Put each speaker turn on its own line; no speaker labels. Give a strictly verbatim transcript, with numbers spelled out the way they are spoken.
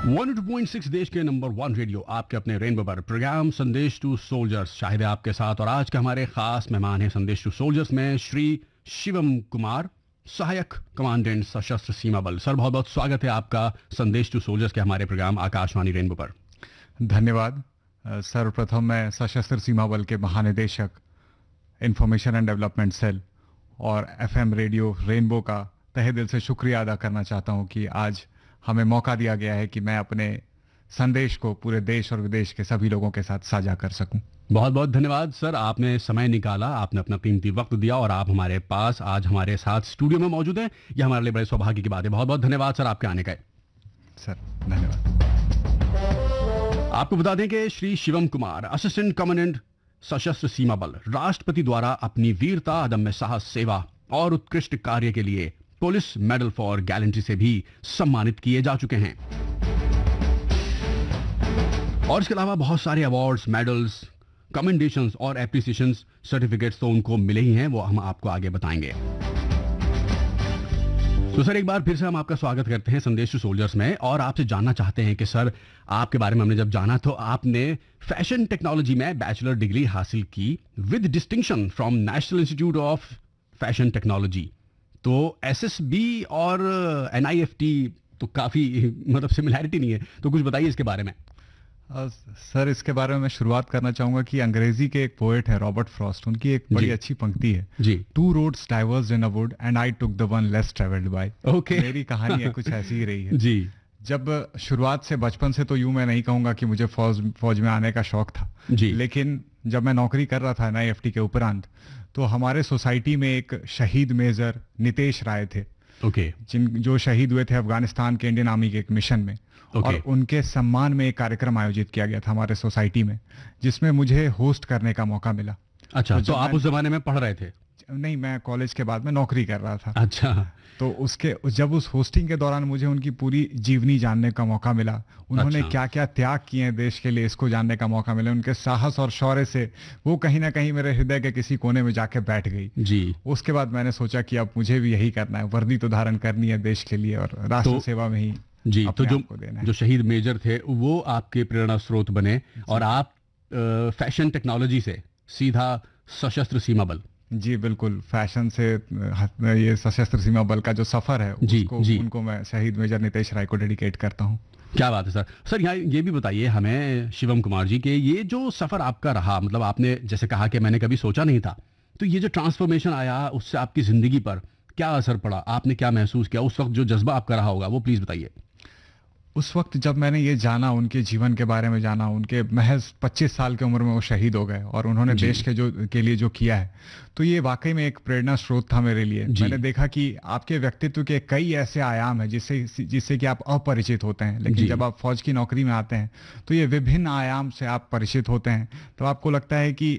One two point six देश के number one radio आपके अपने रेनबो पर प्रोग्राम संदेश टू सोल्जर्स शाहिद है आपके साथ। और आज के हमारे खास मेहमान हैं संदेश टू सोल्जर्स में श्री शिवम कुमार, सहायक कमांडेंट सशस्त्र सीमा बल। सर बहुत बहुत स्वागत है आपका संदेश टू सोल्जर्स के हमारे प्रोग्राम आकाशवाणी रेनबो पर।
धन्यवाद। सर्वप्रथम मैं सशस्त्र सीमा बल के महानिदेशक इंफॉर्मेशन एंड डेवलपमेंट सेल और एफएम रेडियो रेनबो का तहे दिल से शुक्रिया अदा करना चाहता हूं कि आज हमें मौका दिया गया है कि मैं अपने संदेश को पूरे देश और विदेश के सभी लोगों के साथ साझा कर सकूं।
बहुत बहुत धन्यवाद सर, आपने समय निकाला, आपने अपना कीमती वक्त दिया और आप हमारे पास आज हमारे साथ स्टूडियो में मौजूद हैं। यह हमारे लिए बड़े सौभाग्य की बात है। बहुत बहुत धन्यवाद सर आपके आने का।
सर धन्यवाद।
आपको बता दें कि श्री शिवम कुमार, असिस्टेंट कमांडेंट सशस्त्र सीमा बल, राष्ट्रपति द्वारा अपनी वीरता, अदम्य साहस, सेवा और उत्कृष्ट कार्य के लिए पुलिस मेडल फॉर गैलेंट्री से भी सम्मानित किए जा चुके हैं। और इसके अलावा बहुत सारे अवार्ड्स, मेडल्स, कमेंडेशंस और एप्रिसिएशंस, सर्टिफिकेट्स तो उनको मिले ही हैं, वो हम आपको आगे बताएंगे। तो सर एक बार फिर से हम आपका स्वागत करते हैं संदेश टू सोल्जर्स में और आपसे जानना चाहते हैं कि सर आपके बारे में हमने जब जाना तो आपने फैशन टेक्नोलॉजी में बैचलर डिग्री हासिल की with distinction from national institute of fashion technology. तो एसएसबी और एनआईएफटी तो काफ़ी मतलब सिमिलैरिटी नहीं है, तो कुछ बताइए इसके बारे में।
आ, सर इसके बारे में मैं शुरुआत करना चाहूंगा कि अंग्रेजी के एक पोएट है रॉबर्ट फ्रॉस्ट, उनकी एक बड़ी अच्छी पंक्ति है
जी,
two roads divorced in a would and I took the one less travelled by.
Okay,
मेरी कहानी है कुछ ऐसी ही रही है
जी।
जब शुरुआत से बचपन से तो यूं मैं नहीं कहूंगा कि मुझे फौज फौज में आने का शौक था
जी,
लेकिन जब मैं नौकरी कर रहा था एनआईएफटी के उपरांत तो हमारे सोसाइटी में एक शहीद मेजर नितेश राय थे,
ओके,
जिन जो शहीद हुए थे अफगानिस्तान के इंडियन आर्मी के एक मिशन में।
Okay.
और उनके सम्मान में एक कार्यक्रम आयोजित किया गया था हमारे सोसाइटी में, जिसमें मुझे होस्ट करने का मौका मिला।
अच्छा, तो, तो आप उस जमाने में पढ़ रहे थे?
नहीं, मैं कॉलेज के बाद में नौकरी कर रहा था।
अच्छा,
तो उसके जब उस होस्टिंग के दौरान मुझे उनकी पूरी जीवनी जानने का मौका मिला, उन्होंने
अच्छा।
क्या क्या त्याग किए हैं देश के लिए, इसको जानने का मौका मिला। उनके साहस और शौर्य से वो कहीं ना कहीं मेरे हृदय के किसी कोने में जाके बैठ गई
जी।
उसके बाद मैंने सोचा कि अब मुझे भी यही करना है, वर्दी तो धारण करनी है देश के लिए और राष्ट्र
तो,
सेवा में ही
जी। तो जो
देना है।
जो शहीद मेजर थे वो आपके प्रेरणा स्रोत बने और आप फैशन टेक्नोलॉजी से सीधा सशस्त्र सीमा बल।
जी बिल्कुल, फैशन से ये सशस्त्र सीमा बल का जो सफर है
जी,
उसको
जी।
उनको मैं शहीद मेजर नितेश राय को डेडिकेट करता हूँ।
क्या बात है सर। सर यहाँ ये भी बताइए हमें शिवम कुमार जी के ये जो सफर आपका रहा, मतलब आपने जैसे कहा कि मैंने कभी सोचा नहीं था, तो ये जो ट्रांसफॉर्मेशन आया उससे आपकी जिंदगी पर क्या असर पड़ा, आपने क्या महसूस किया उस वक्त, जो जज्बा आपका रहा होगा वो प्लीज बताइए।
उस वक्त जब मैंने ये जाना, उनके जीवन के बारे में जाना, उनके महज पच्चीस साल की उम्र में वो शहीद हो गए और उन्होंने देश के जो के लिए जो किया है, तो ये वाकई में एक प्रेरणा स्रोत था मेरे लिए। मैंने देखा कि आपके व्यक्तित्व के कई ऐसे आयाम हैं जिससे जिससे कि आप अपरिचित होते हैं, लेकिन जब आप फौज की नौकरी में आते हैं तो ये विभिन्न आयाम से आप परिचित होते हैं। तो आपको लगता है कि